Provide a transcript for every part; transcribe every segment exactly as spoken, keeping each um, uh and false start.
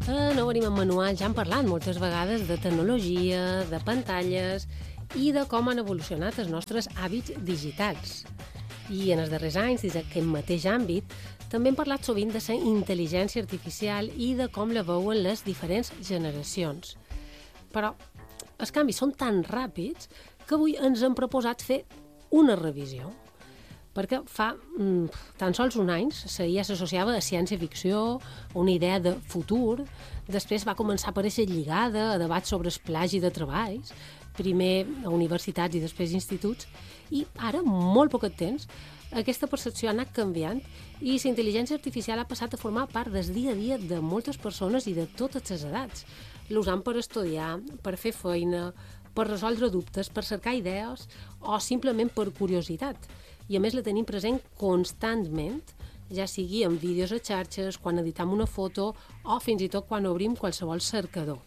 A No Venim amb Manual ja han parlat moltes vegades de tecnologia, de pantalles i de com han evolucionat els nostres hàbits digitals. I en els darrers anys, des d'aquest mateix àmbit, també hem parlat sovint de la intel·ligència artificial i de com la veuen les diferents generacions. Però els canvis són tan ràpids que avui ens hem proposat fer una revisió. Perquè fa mm, tan sols un any la I A s'associava a ciència-ficció, a una idea de futur, després va començar a aparèixer lligada a debats sobre el plagi de treballs, primer a universitats i després a instituts, i ara, molt poc temps, aquesta percepció ha anat canviant i la intel·ligència artificial ha passat a formar part del dia a dia de moltes persones i de totes les edats. L'usant per estudiar, per fer feina, per resoldre dubtes, per cercar idees o simplement per curiositat. I a més la tenim present constantment, ja sigui en vídeos a xarxes, quan editam una foto o fins i tot quan obrim qualsevol cercador.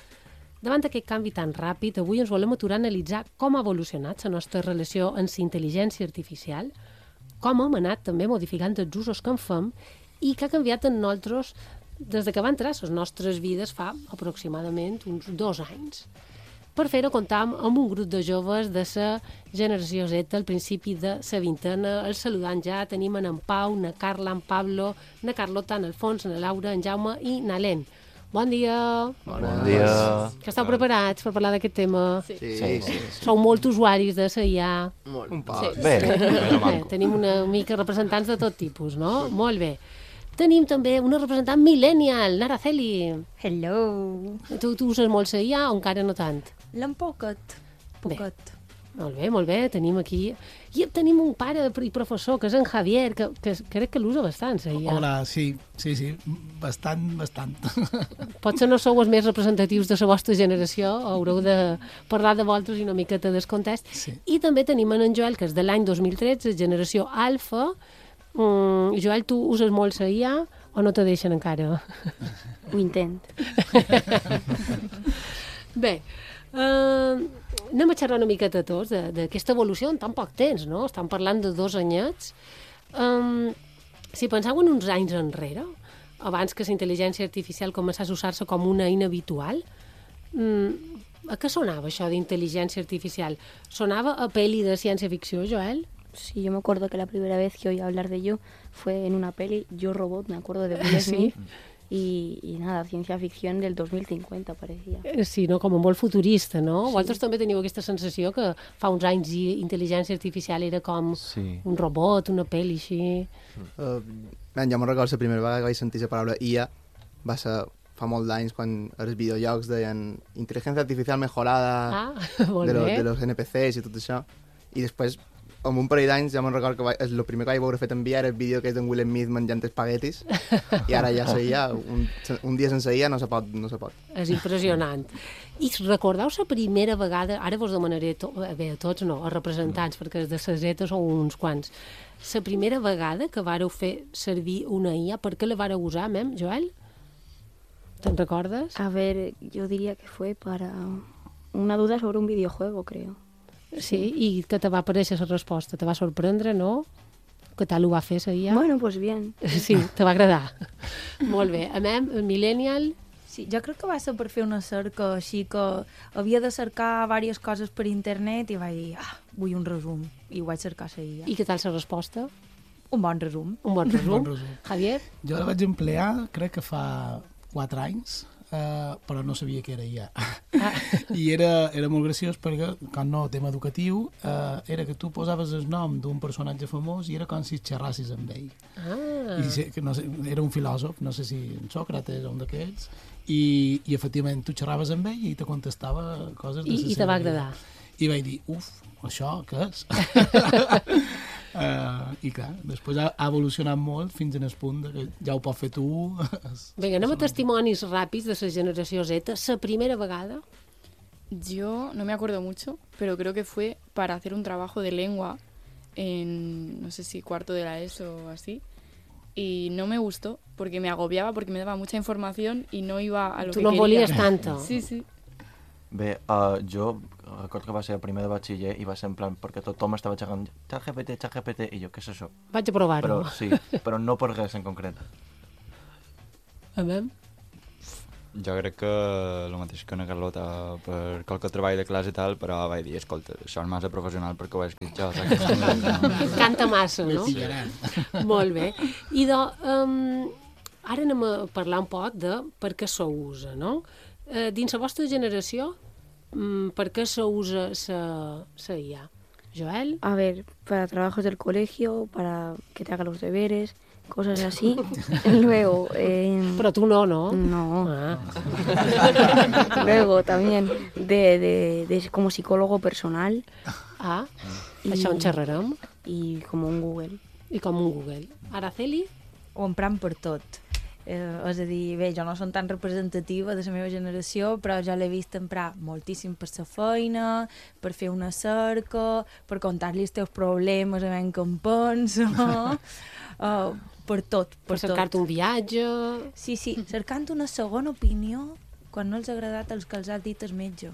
Davant d'aquest canvi tan ràpid, avui ens volem aturar a analitzar com ha evolucionat la nostra relació amb la intel·ligència artificial, com hem anat també modificant els usos que en fem i què ha canviat en nosaltres des que va entrar a les nostres vides fa aproximadament uns dos anys. Per fer-ho comptam amb un grup de joves de la generació Z al principi de la vintena. Els saludant ja tenim en Pau, na Carla, en Pablo, na Carlota, en Alfons, na Laura, en Jaume i na Len. Bon dia! Bon dia! Que esteu preparats per parlar d'aquest tema? Sí. Sí, sí, sí. Sou molt usuaris de la I A. Molt. Un poc. Sí. Bé, bé, Bé, tenim una mica representants de tot tipus, no? Molt bé. Tenim també una representant millennial, Naraceli. Hello. Tu, tu uses molt la I A o encara no tant? L'en poquet. Poquet. Molt bé, molt bé. Tenim aquí... I tenim un pare i professor, que és en Javier, que, que crec que l'usa bastant, la I A. Hola, sí, sí, sí, bastant, bastant. Potser no sou els més representatius de la vostra generació, haureu de parlar de vosaltres i una miqueta del context. Sí. I també tenim en Joel, que és de l'any dos mil tretze, generació alfa. Mm, Joel, tu uses molt la I A o no te deixen encara? Ho intent. Bé, uh, anem a xerrar una miqueta tots d'aquesta evolució en tan poc temps, no? Estem parlant de dos anyets. Um, si penseu en uns anys enrere, abans que la intel·ligència artificial començés a usar-se com una eina habitual, um, a què sonava això d'intel·ligència artificial? Sonava a pel·li de ciència-ficció, Joel? Sí, yo me acuerdo que la primera vez que oí hablar de ello fue en una peli, Yo Robot, me acuerdo de Will Smith. Y, y nada, ciencia ficción del dos mil cincuenta parecía. Sí, no? Com molt futurista, no? Sí. Vosaltres també teniu aquesta sensació que fa uns anys i intel·ligència artificial era com sí. un robot, una pel·li així... Uh, ben, jo me'n recordo la primera vegada que vaig sentir la paraula I A va ser fa molt d'anys quan els videojocs deien intel·ligència artificial mejorada ah, molt de, lo, bé. de los N P Cs i tot això. I després, amb un parell d'anys, ja me'n recordo que vaig, el primer que vaig veure fet enviar era el vídeo que és d'en Will Smith menjant espaguetis i ara ja la I A, un, un dia sense I A no se pot. No se pot. És impressionant. I recordeu la primera vegada, ara vos demanaré, to, bé, a tots no, a representants, perquè de la Z són uns quants, la primera vegada que vareu fer servir una I A, per què la vareu usar, mem, Joel? Te'n recordes? A ver, yo diría que fue para una duda sobre un videojuego, creo. Sí, i que te va aparèixer la resposta? Te va sorprendre, no? Que tal ho va fer, la I A? Bueno, pues bien. Sí, te va agradar. Molt bé. A mem, Millennial... Sí, jo crec que va ser per fer una cerca així que havia de cercar diverses coses per internet i vaig dir, ah, vull un resum. I ho vaig cercar a la I A. I què tal la resposta? Un bon resum. Un bon resum. Bon resum. Javier? Jo la vaig emplear, crec que fa quatre anys, uh, però no sabia que era I A. Ah. I era, era molt graciós perquè, com no, tema educatiu, uh, era que tu posaves el nom d'un personatge famós i era com si xerrassis amb ell. Ah. I sé, que no sé, era un filòsof, no sé si en Sòcrates o un d'aquests, i, i efectivament tu xerraves amb ell i te contestava coses de I, la i te va seva vida. agradar. I vaig dir, uf, això què és? uh, I clar, després ha, ha evolucionat molt fins en el punt de que ja ho pots fer tu. Vinga, anem a testimonis ràpids de la generació Z. La primera vegada... Yo no me acuerdo mucho, pero creo que fue para hacer un trabajo de lengua en, no sé si cuarto de la ESO o así, y no me gustó porque me agobiaba, porque me daba mucha información y no iba a lo Tu que no quería. volies tanto. Sí, sí. Bé, uh, jo recordo que va ser el primer de batxiller i va ser en plan, perquè tothom estava xerrant ChatGPT, ChatGPT, i jo, què és això? Vaig a provar-ho. Però sí, però no per res en concret. A veure... Jo crec que el mateix que una Carlota per qualque treball de classe i tal, però vaig dir, escolta, això és massa professional perquè ho he escrit jo, saps? Canta massa, no? Molt bé. I de, um, ara anem a parlar un poc de per què se usa, no? Uh, dins la vostra generació, um, per què se usa la I A? Joel? A ver, para trabajos del colegio, para que te haga los deberes, cosas así. Luego... Eh, Pero tú no, ¿no? No. Ah. Luego también de, de, de como psicólogo personal. Ah, I, això en xerrarem. I com un Google. I com un Google. Araceli? Ho emprant per tot. Eh, és a dir, bé, jo no som tan representativa de la meva generació, però ja l'he vist emprar moltíssim per la feina, per fer una cerca, per contar-li els teus problemes a veure què en pensa, uh, per tot, per, Per cercar-te un viatge... Sí, sí, cercant una segona opinió quan no els ha agradat els que els ha dit el metge.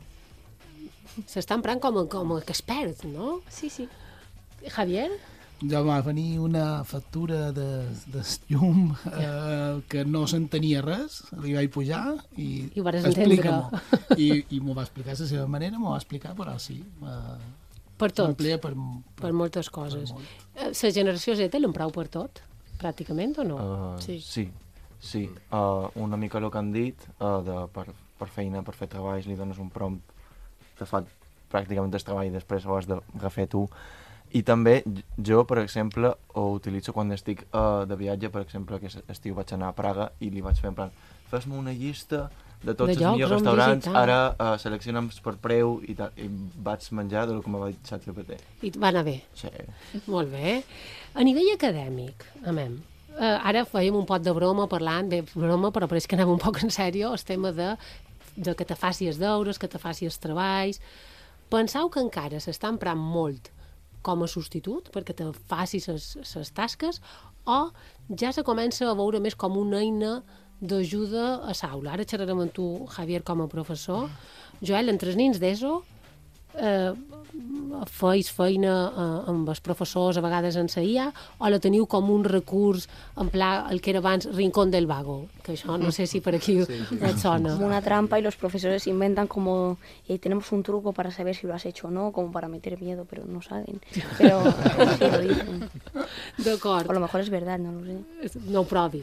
S'està emprant com a, com a expert, no? Sí, sí. Javier? Ja va venir una factura de, de llum eh, que no s'entenia res, li vaig pujar i, I ho vas explica-m'ho. I, i m'ho va explicar de la seva manera, m'ho va explicar, però sí. Eh, per tot, per, per, per moltes coses. Per La generació Z l'emprau per tot, pràcticament, o no? Uh, Sí. Sí, sí. Uh, una mica el que han dit, uh, de, per, per feina, per fer treballs, li dones un prompt, te fa pràcticament el treball i després ho has de refer tu. I també jo, per exemple, ho utilitzo quan estic uh, de viatge, per exemple, aquest estiu vaig anar a Praga i li vaig fer en plan, fes-me una llista de tots De els llocs millors on restaurants, visitar. ara uh, selecciona'm per preu i, tal, i vaig menjar del que m'ha dit ChatGPT. I va anar bé. Sí. Molt bé. A nivell acadèmic, amem, uh, ara fèiem un pot de broma parlant, bé, broma, però pareix que anem un poc en sèrio, el tema de, de que te faci els deures, que te faci els treballs. Penseu que encara s'està emprant molt com a substitut, perquè te faci les tasques, o ja se comença a veure més com una eina d'ajuda a l'aula. Ara xerrarem amb tu, Javier, com a professor. Joel, entre els nins d'ESO, eh, feis feina eh, amb els professors a vegades en la I A, o la teniu com un recurs en pla el que era abans Rincón del Vago, que això no sé si per aquí sí, sí. et sona. Como una trampa y los profesores inventan como eh, tenemos un truco para saber si lo has hecho o no, como para meter miedo, pero no saben. Pero sí lo dicen. D'acord. O a lo mejor es verdad, no lo sé. No ho provis.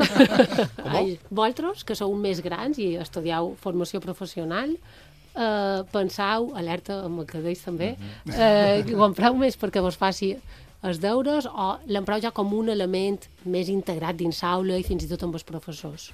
Ai, vosaltres, que sou més grans i estudieu formació professional, eh, pensau, alerta amb el que deis també, eh, ho empreu més perquè vos faci els deures o l'empreu ja com un element més integrat dins l'aula i fins i tot amb els professors?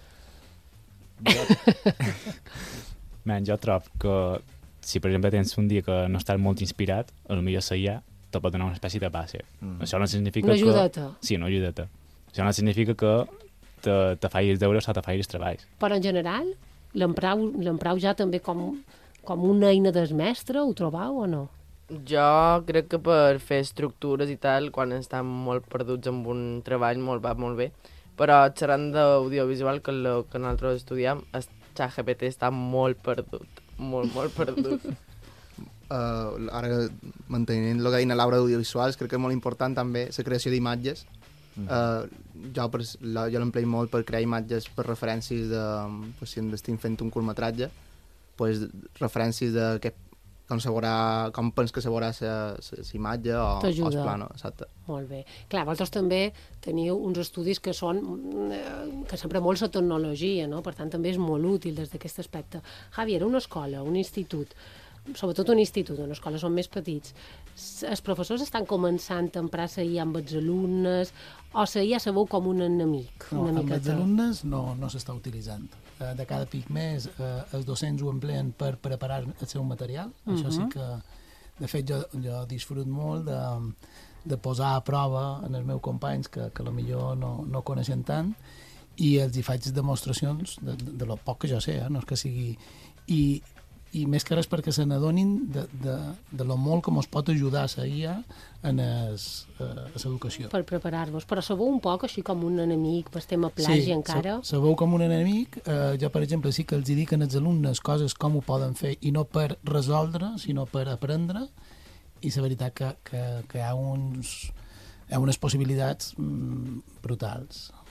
Man, jo trobo que si per exemple tens un dia que no estàs molt inspirat, potser la I A te pot donar una espècie de base. Mm. Això no significa una que... ajudeta. Sí, una ajudeta. Això no significa que te, te faci els deures o te faci els treballs. Però en general, l'empreu ja també com, com una eina del mestre, ho trobeu o no? Jo crec que per fer estructures i tal, quan estan molt perduts amb un treball, molt va molt bé. Però xerrant d'audiovisual, que és el que nosaltres estudiem, el ChatGPT està molt perdut, molt, molt perdut. Uh, ara, mantenint el que deia Laura d'audiovisuals, crec que és molt important també la creació d'imatges. Mm. Uh, jo per, la, jo l'empleo molt per crear imatges per referències de... Pues, si estic fent un curtmetratge, pues, referències de què, com, se veurà, com pens que se veurà la imatge o, o el plano. Exacte. Molt bé. Clar, vosaltres també teniu uns estudis que són que sempre molt la tecnologia, no? Per tant també és molt útil des d'aquest aspecte. Javier, una escola, un institut, sobretot un institut, on les escoles són més petits, els professors estan començant a emprar la I A amb els alumnes o la I A se veu com un enemic? No, una amb els alumnes no, no s'està utilitzant. Uh, de cada pic més, uh, els docents ho empleen per preparar el seu material. Uh-huh. Això sí que, de fet, jo, jo disfrut molt de, de posar a prova en els meus companys que, que potser no, no coneixen tant i els hi faig demostracions de, de, de lo poc que jo sé, eh? No és que sigui... I, i més que res perquè se n'adonin de, de, de lo molt com es pot ajudar a la I A en l'educació. Per preparar-vos. Però sabeu un poc així com un enemic per tema plagi sí, encara? Sí, sabeu com un enemic. Eh, jo, per exemple, sí que els dic als alumnes coses com ho poden fer i no per resoldre, sinó per aprendre, i la veritat que, que, que hi ha, uns, hi ha unes possibilitats mm, brutals.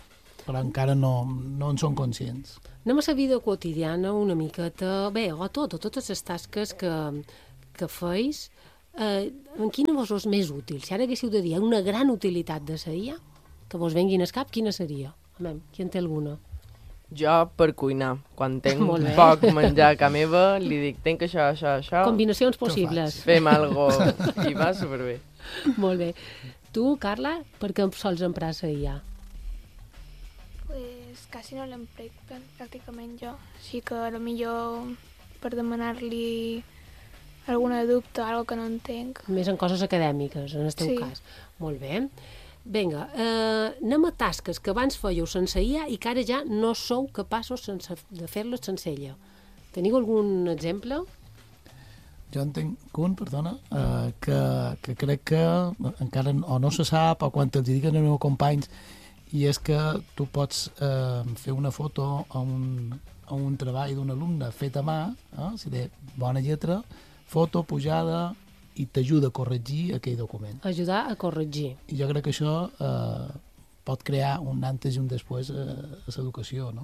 però encara no, no en són conscients. Anem a la vida quotidiana una miqueta, bé, o tot, o totes les tasques que, que feis, eh, en quina vos és més útil? Si ara haguéssiu de dir una gran utilitat de la I A, que vos venguin al cap, quina seria? A veure, qui en té alguna? Jo per cuinar. Quan tenc Molt bé. poc menjar a casa meva, li dic, tenc això, això, això... Combinacions possibles. Fem algo i va superbé. Molt bé. Tu, Carla, per què sols emprar la I A? Pues quasi no l'emprec pràcticament jo. Així que a lo millor per demanar-li alguna dubte, algo que no entenc. Més en coses acadèmiques, en el teu Sí. cas. Molt bé. Vinga, eh, anem a tasques que abans fèieu sense I A i que ara ja no sou capaços sense, de fer-les sense ella. Teniu algun exemple? Jo en tinc un, perdona, eh, que, que crec que encara o no se sap o quan els diuen els meus companys, i és que tu pots eh, fer una foto a un, a un treball d'un alumne fet a mà, eh, si té bona lletra, foto, pujada, i t'ajuda a corregir aquell document. Ajudar a corregir. I jo crec que això eh, pot crear un antes i un després a, a l'educació, no?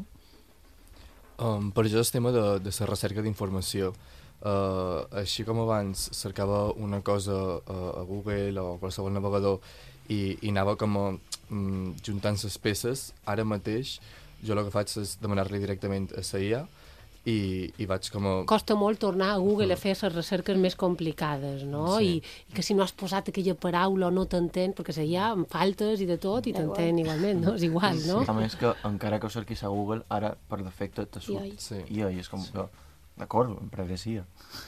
Um, per això el tema de, de la recerca d'informació. Uh, així com abans cercava una cosa uh, a Google o a qualsevol navegador i, i anava com a um, juntant les peces, ara mateix jo el que faig és demanar-li directament a la I A i, i vaig com a... Costa molt tornar a Google a fer les recerques més complicades, no? Sí. I, I que si no has posat aquella paraula o no t'entén, perquè se hi ha amb faltes i de tot i t'entén igualment, no? És igual, no? A més que encara que ho cerquis a Google, ara per defecte te surt Sí. I A i és com que, d'acord, em pregreixia.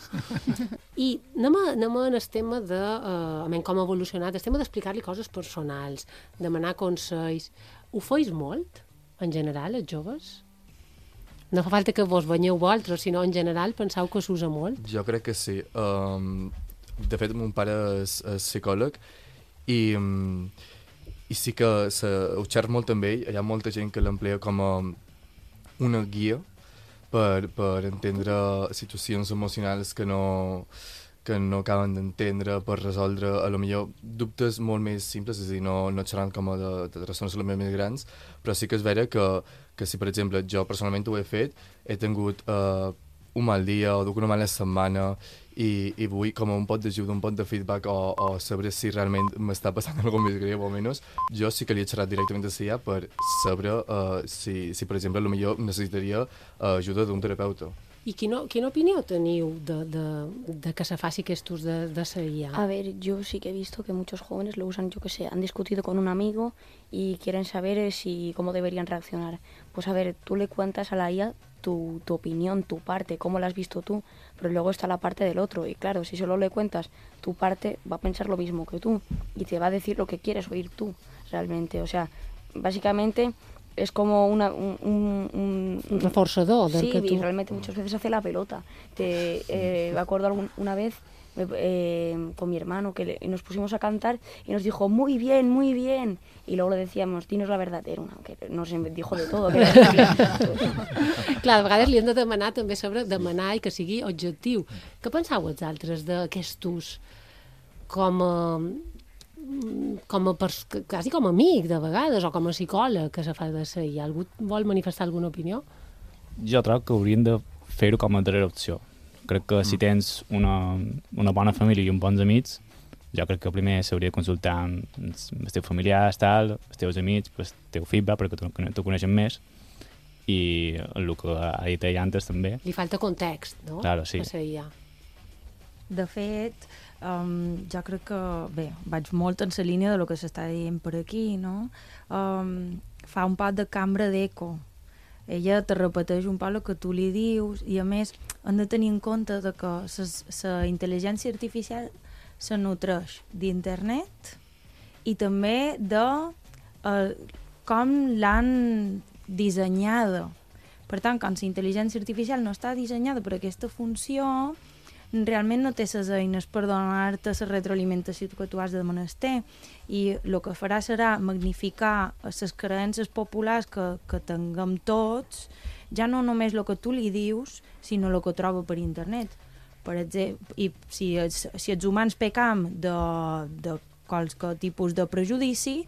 I anem, a, anem a en el tema de eh, com ha evolucionat, el tema d'explicar-li coses personals, demanar consells. Ho feis molt, en general, els joves? No fa falta que vos banyeu vosaltres, sinó en general penseu que s'usa molt? Jo crec que sí. Um, de fet, mon pare és, és psicòleg i, um, i sí que se, ho xerro molt amb ell. Hi ha molta gent que l'emplea com a una guia per, per entendre situacions emocionals que no, que no acaben d'entendre, per resoldre a lo millor dubtes molt més simples, és a dir, no, no xerrant com a de, de trastorns a lo millor més grans, però sí que és vera que, que si, per exemple, jo personalment ho he fet, he tingut uh, un mal dia o duc una mala setmana i, i vull com un pot d'ajuda, un pot de feedback o, o saber si realment m'està passant alguna més greu o menys, jo sí que li he xerrat directament a C I A per saber uh, si, si, per exemple, potser necessitaria uh, ajuda d'un terapeuta. I quina, quina opinió teniu de, de, de que se faci aquest ús de, de la I A? A ver, yo sí que he visto que muchos jóvenes lo usan, yo que sé, han discutido con un amigo y quieren saber eh, si cómo deberían reaccionar. Pues a ver, tú le cuentas a la I A tu, tu opinión, tu parte, cómo la has visto tú, pero luego está la parte del otro. Y claro, si solo le cuentas tu parte, va a pensar lo mismo que tú y te va a decir lo que quieres oír tú, realmente. O sea, básicamente es como una, un, un, un, un reforzador del sí, que tú... y realmente muchas veces hace la pelota. Te, eh, me acuerdo algún, una vez eh, con mi hermano que le, nos pusimos a cantar y nos dijo muy bien, muy bien, y luego le decíamos, dinos la verdad, era una que nos dijo de todo. Que Clar, a vegades li hem de demanar també sobre demanar i que sigui objectiu. Què penseu els altres d'aquest ús com a com a pers quasi com a amic de vegades o com a psicòleg que se fa de ser? Hi ha algú vol manifestar alguna opinió? Jo trobo que haurien de fer-ho com a darrera opció. Crec que si tens una, una bona família i uns bons amics, jo crec que primer s'hauria de consultar amb els teus familiars, tal, els teus amics, el teu feedback, perquè tu, tu coneixen més, i el que ha dit ell antes també. Li falta context, no? Claro, sí. A I A. De fet, um, jo crec que, bé, vaig molt en la línia de lo que s'està dient per aquí, no? Um, fa un poc de cambra d'eco. Ella te repeteix un poc el que tu li dius i, a més, hem de tenir en compte de que la intel·ligència artificial se nutreix d'internet i també de uh, com l'han dissenyada. Per tant, quan la intel·ligència artificial no està dissenyada per aquesta funció, realment no té les eines per donar-te la retroalimentació que tu has de menester i el que farà serà magnificar les creences populars que, que tinguem tots, ja no només el que tu li dius, sinó el que troba per internet. Per exemple, i si els, si els humans pecam de, de qualsevol tipus de prejudici,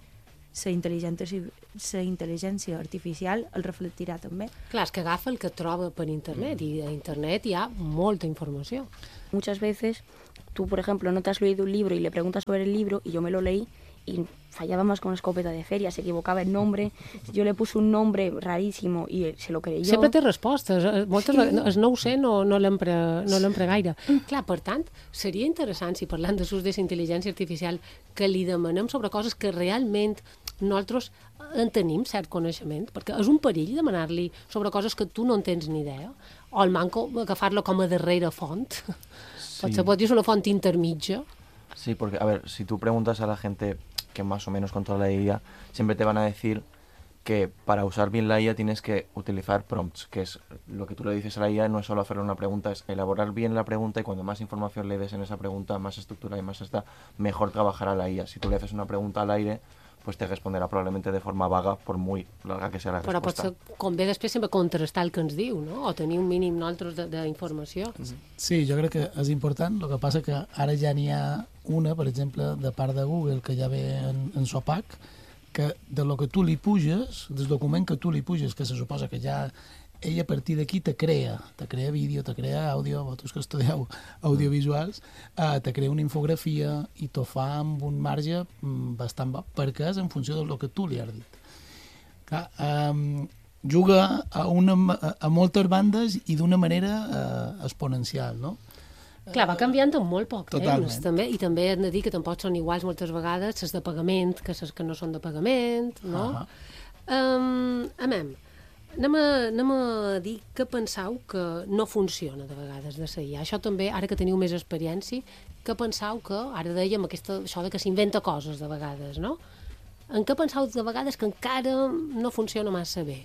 la intel·ligència, la intel·ligència artificial el reflectirà també. Clar, és que agafa el que troba per internet, i a internet hi ha molta informació. Muchas veces tú, por ejemplo, no te has leído un libro y le preguntas sobre el libro y yo me lo leí y fallaba más con una escopeta de feria, se equivocaba el nombre, yo le puse un nombre rarísimo i se lo creyó. Sempre té respostes, moltes vegades, el no ho sé, no, no l'empra no l'empra gaire. Clar, per tant, seria interessant, si parlant de l'ús de la intel·ligència artificial, que li demanem sobre coses que realment nosaltres en tenim cert coneixement, perquè és un perill demanar-li sobre coses que tu no en tens ni idea, o el manco agafar-lo com a darrera font. Sí. Potser pot dir una font intermitja. Sí, porque, a ver, si tú preguntas a la gente que más o menos controla la I A, siempre te van a decir que para usar bien la I A tienes que utilizar prompts, que es lo que tú le dices a la I A, no es solo hacerle una pregunta, es elaborar bien la pregunta, y cuando más información le des en esa pregunta, más estructura y más está, mejor trabajará la I A. Si tú le haces una pregunta al aire, pues te responderà probablement de forma vaga, per muy larga que sea la Però resposta. Però potser convé després sempre contrastar el que ens diu, no? O tenir un mínim nosaltres d'informació. Sí, jo crec que és important, el que passa que ara ja n'hi ha una, per exemple, de part de Google, que ja ve en, en SOPAC, que de lo que tu li puges, del document que tu li puges, que se suposa que ja ell a partir d'aquí te crea, te crea vídeo, te crea àudio, vosaltres que estudieu audiovisuals, eh, te crea una infografia i t'ho fa amb un marge bastant bo, perquè és en funció del que tu li has dit. Clar, eh, juga a, una, a moltes bandes i d'una manera eh, exponencial, no? Clar, va canviant en molt poc Totalment. temps, també, i també hem de dir que tampoc són iguals moltes vegades les de pagament que les que no són de pagament, no? Uh -huh. um, amem, anem a, anem a dir que pensau que no funciona de vegades de ser I A. Això també, ara que teniu més experiència, que pensau que, ara dèiem aquesta, això de que s'inventa coses de vegades, no? En què pensau de vegades que encara no funciona massa bé?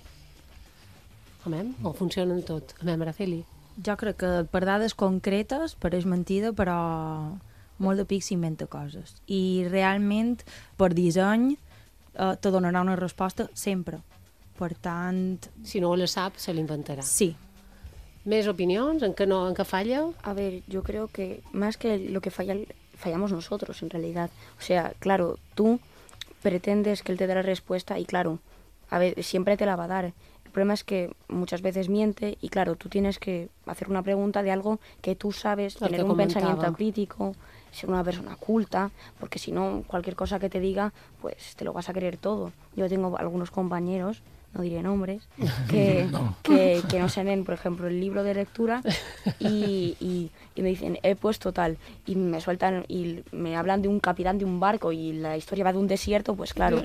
Amem? O funcionen tot? Amem, Araceli? Jo crec que per dades concretes pareix mentida, però molt de pic s'inventa coses. I realment, per disseny, eh, te donarà una resposta sempre. Per tant... Si no la sap, se l'inventarà. Sí. ¿Més opinions? ¿En qué, no, ¿En qué falla? A ver, yo creo que más que lo que falla, fallamos nosotros en realidad. O sea, claro, tú pretendes que él te dé la respuesta y claro, a ver, siempre te la va a dar. El problema es que muchas veces miente y claro, tú tienes que hacer una pregunta de algo que tú sabes, El tener que un comentaba. pensamiento crítico, ser una persona culta, porque si no, cualquier cosa que te diga, pues te lo vas a creer todo. Yo tengo algunos compañeros, no diré nombres, que no, que, que no se leen, por ejemplo, el libro de lectura y, y, y me dicen, he puesto tal, y me sueltan y me hablan de un capitán de un barco y la historia va de un desierto, pues claro.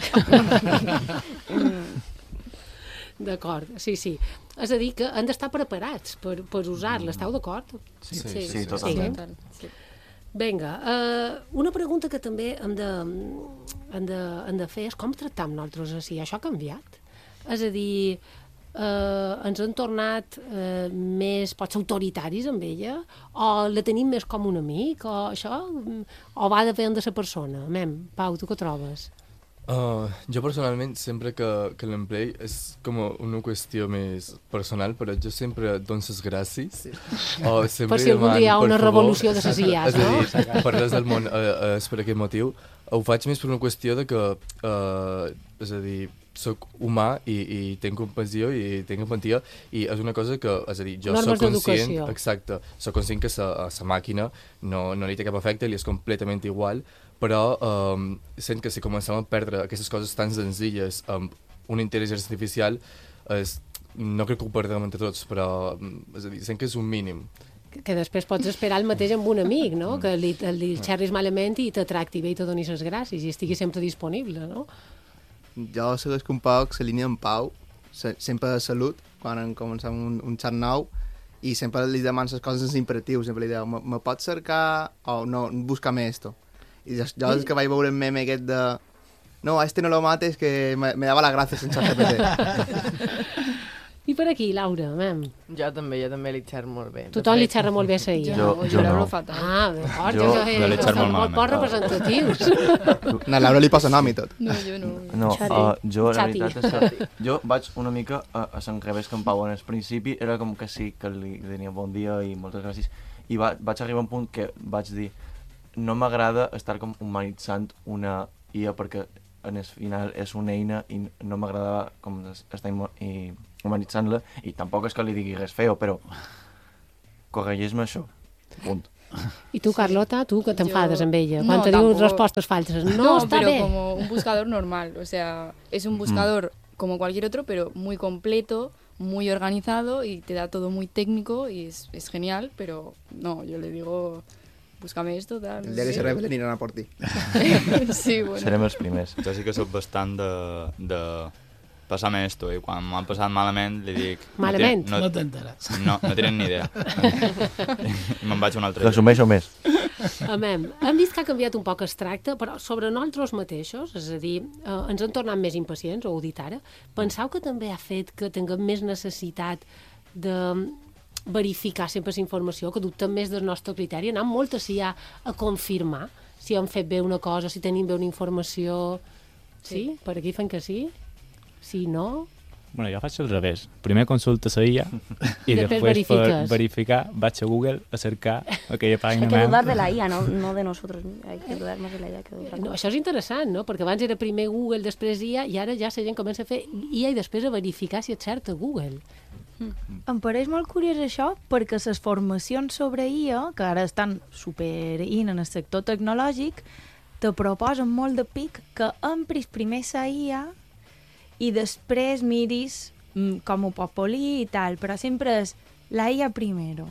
D'acord, sí, sí. És a dir, que han d'estar preparats per, per usar-la. Esteu d'acord? Sí, sí, sí, sí, totalment. Sí. Vinga, uh, una pregunta que també hem de, hem, de, hem de fer és com tractam nosaltres així. Això ha canviat? És a dir, uh, ens han tornat uh, més, potser, autoritaris amb ella? O la tenim més com un amic? O això? O va depèn de la persona? Mem, Pau, tu què trobes? Uh, jo personalment sempre que, que l'emplei és com una qüestió més personal, però jo sempre et dono les gràcies. Sí. O sempre per si algun dia hi ha una favor, revolució de les I As, no? És a dir, per res del món uh, és per aquest motiu. Ho faig més per una qüestió de que, uh, és a dir, soc humà i, i tinc compassió i tinc empatia i és una cosa que, és a dir, jo Normes soc conscient, d'educació. exacte, soc conscient que la màquina no, no li té cap efecte, li és completament igual, però um, sent que si comencem a perdre aquestes coses tan senzilles amb una intel·ligència artificial, és, no crec que ho perdrem entre tots, però és a dir, sent que és un mínim. Que després pots esperar el mateix amb un amic, no? Que li, li xerris malament i te tracti bé i te doni les gràcies i estigui sempre disponible, no? Jo segueix un poc la línia en Pau, se, sempre de salut, quan en comencem un, un xat nou, i sempre li demano les coses en imperatiu, sempre li diu, me, me pots cercar o no, búscame esto. I jo, jo és que vaig veure el meme aquest de no, a este no lo mates, que me, me daba las gracias en ChatGPT. I per aquí, Laura, mem. Jo també, jo també li xerro molt bé. Tothom li xerra molt bé a I A. Jo, jo no. Ah, d'acord, Jo- jo, jo jo, li xerro molt molt malament. poc representatius. Na Laura li posa nom i tot. No, jo no. No, Xati. uh, jo la Xati. veritat és que jo vaig una mica a, a Sant Revés que en Pau en el principi, era com que sí, que li tenia bon dia i moltes gràcies, i va, vaig arribar a un punt que vaig dir no m'agrada estar com humanitzant una I A perquè en el final és una eina i no m'agradava com està humanitzant-la, i tampoc és que li digui res feo, però corregeix-me això, punt. I tu, Carlota, tu que t'enfades Yo- amb ella, No, quan te diu tampoco. respostes falses, no, No, està pero bé. como un buscador normal. O sea, es un buscador como cualquier otro, pero muy completo, muy organizado y te da todo muy técnico y es, es genial, pero no, yo le digo, búscame esto, tal. El dia que sí. se rebel aniran a por ti. Sí, bueno. Serem els primers. Jo sí que soc bastant de, de passar-me esto, i quan m'ha passat malament li dic... Malament? No, No no, t'enteres. no, no tenen ni idea. I me'n vaig a un altre. Resumeixo més. Amem, hem vist que ha canviat un poc el tracte, però sobre nosaltres mateixos, és a dir, eh, ens han tornat més impacients, ho heu dit ara. Penseu que també ha fet que tinguem més necessitat de verificar sempre la informació, que dubtem més del nostre criteri, anem molt a si ha a confirmar si hem fet bé una cosa, si tenim bé una informació... Sí? Sí. Per aquí fan que sí? Si no... Bueno, jo faig al revés. Primer consulta la I A i Després després per verifiques. verificar vaig a Google a cercar aquella Hay pàgina que meva. dudar de la I A, no, no de nosotros. Hay que dudar más de la I A que de otra No, cosa. això és interessant, no? Perquè abans era primer Google, després I A, i ara ja la gent comença a fer I A i després a verificar si és cert a Google. Em pareix molt curiós això perquè les formacions sobre I A, que ara estan super in en el sector tecnològic, te proposen molt de pic que empris primer la I A i després miris mm, com ho pot polir i tal, però sempre és la I A primero.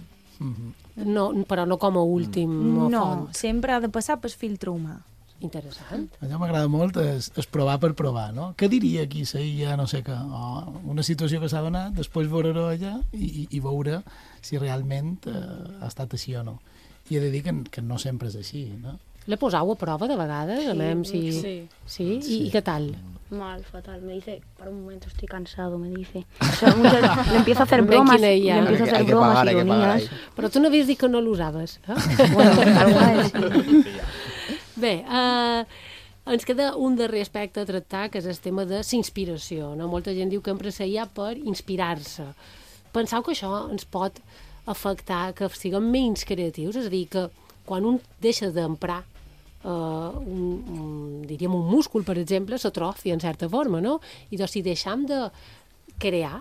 No, però no com a últim No, font. sempre ha de passar pel filtre humà. Interessant. Allò m'agrada molt, és, és provar per provar, no? Què diria aquí la I A, no sé què, oh, una situació que s'ha donat, després veure-ho allà i, i, i veure si realment eh, ha estat així o no. I he de dir que, que no sempre és així, no? Le posau a prova de vegades, a veure si... Sí. Sí? I, I què tal? Mal, fatal. Me dice, para un momento estoy cansado, me dice. O sea, muchas- le empiezo a hacer Ven bromas, quina le I A. empiezo a Hay que- hacer hay que bromas, pagar, hay que pagar ironías. Però tu no havies dit que no l'usaves. Eh? Bueno, alguna vez sí. Bé, eh, ens queda un darrer aspecte a tractar, que és el tema de s'inspiració. No? Molta gent diu que empra la I A per inspirar-se. Penseu que això ens pot afectar que siguem menys creatius? És a dir, que quan un deixa d'emprar Uh, un, un, diríem un múscul, per exemple, s'atrofia en certa forma, no? I doncs si deixam de crear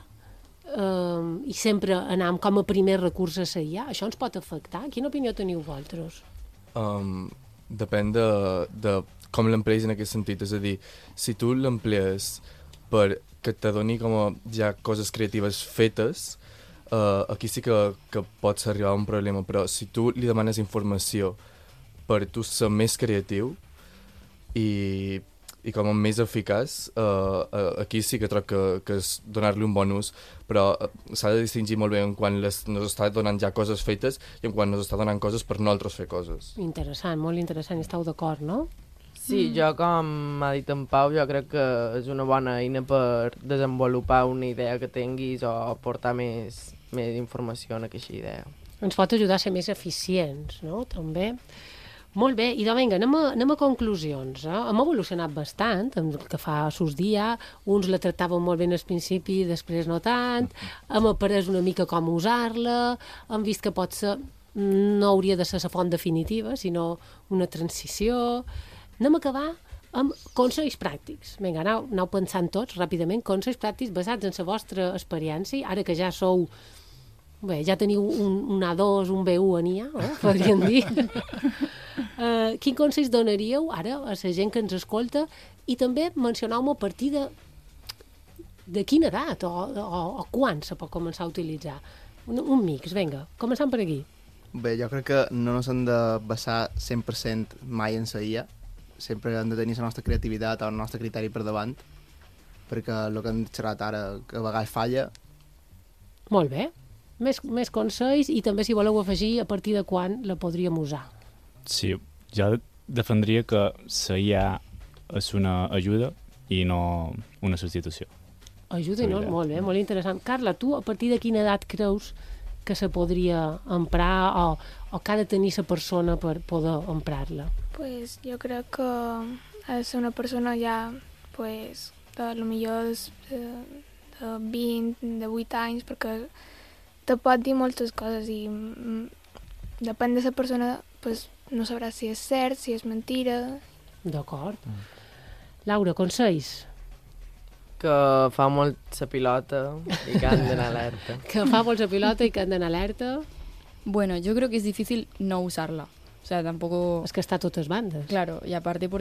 uh, i sempre anam com a primer recurs a la I A, això ens pot afectar? Quina opinió teniu vosaltres? Um, depèn de, de com l'empleis en aquest sentit. És a dir, si tu l'emplees per que te doni com a ja coses creatives fetes, uh, aquí sí que, que pots arribar a un problema, però si tu li demanes informació per tu ser més creatiu i, i com a més eficaç, uh, uh, aquí sí que trob que, que és donar-li un bon ús, però uh, s'ha de distingir molt bé en quan les, nos està donant ja coses fetes i en quan nos està donant coses per nosaltres fer coses. Interessant, molt interessant, i esteu d'acord, no? Sí, jo, com ha dit en Pau, jo crec que és una bona eina per desenvolupar una idea que tinguis o aportar més, més informació en aquesta idea. Ens pot ajudar a ser més eficients, no? També. Molt bé, i doncs vinga, anem a, anem a conclusions. Eh? Hem evolucionat bastant, el que fa sus dia, uns la tractaven molt bé al principi, després no tant, hem après una mica com usar-la, hem vist que pot ser, no hauria de ser la font definitiva, sinó una transició. Anem a acabar amb consells pràctics. Vinga, aneu, aneu pensant tots ràpidament, consells pràctics basats en la vostra experiència, ara que ja sou... Bé, ja teniu un, un A dos, un B u en I A, eh? Podríem dir. uh, quin consells donaríeu ara a la gent que ens escolta i també mencioneu-me a partir de de quina edat o, o, o quan se pot començar a utilitzar. Un, un mix, vinga, començant per aquí. Bé, jo crec que no ens hem de basar cent per cent mai en la I A. Sempre hem de tenir la nostra creativitat o el nostre criteri per davant, perquè el que hem xerrat ara que a vegades falla. Molt bé. Més, més consells i també si voleu afegir a partir de quan la podríem usar. Sí, jo defendria que la I A és una ajuda i no una substitució. Ajuda, no? Molt bé, molt interessant. Carla, tu a partir de quina edat creus que se podria emprar o, o que ha de tenir la persona per poder emprar-la? Pues jo crec que ha de ser una persona ja, pues, de lo millor de, de vint, de vuit anys, perquè te pot dir moltes coses i mm, depèn de la persona, pues, no sabràs si és cert, si és mentira. D'acord. Laura, consells? Que fa molt la pilota i que han d'anar alerta. Que fa molt la pilota i que han d'anar alerta. Bueno, yo creo que es difícil no usarla. O sea, tampoco... Es que está a totes bandes. Claro, y aparte